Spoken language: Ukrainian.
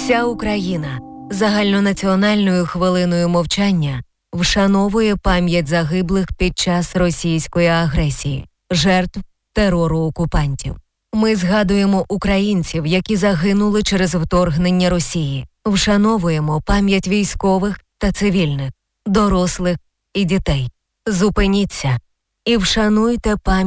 Вся Україна загальнонаціональною хвилиною мовчання вшановує пам'ять загиблих під час російської агресії, жертв терору окупантів. Ми згадуємо українців, які загинули через вторгнення Росії. Вшановуємо пам'ять військових та цивільних, дорослих і дітей. Зупиніться і вшануйте пам'ять